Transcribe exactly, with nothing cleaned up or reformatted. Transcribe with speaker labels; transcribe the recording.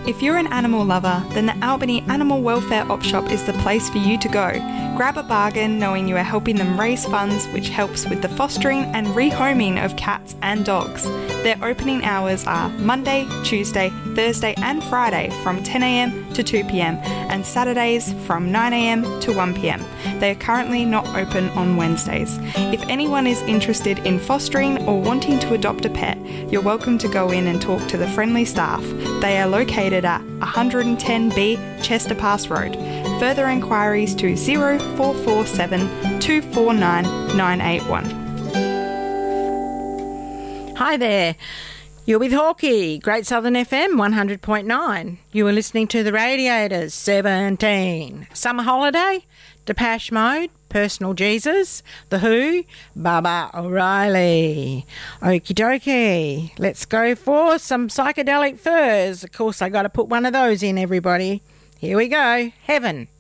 Speaker 1: If you're an animal lover, then the Albany Animal Welfare Op Shop is the place for you to go. Grab a bargain knowing you are helping them raise funds, which helps with the fostering and rehoming of cats and dogs. Their opening hours are Monday, Tuesday, Thursday and Friday from ten a m to two p m and Saturdays from nine a m to one p m. They are currently not open on Wednesdays. If anyone is interested in fostering or wanting to adopt a pet, you're welcome to go in and talk to the friendly staff. They are located at one ten B Chester Pass Road. Further inquiries to zero four four seven two four nine nine eight one.
Speaker 2: Hi there. You're with Hawkeye, Great Southern F M one hundred point nine. You are listening to The Radiators seventeen. Summer Holiday, Depeche Mode, Personal Jesus, The Who, Baba O'Reilly. Okie dokie. Let's go for some psychedelic furs. Of course, I got to put one of those in, everybody. Here we go. Heaven.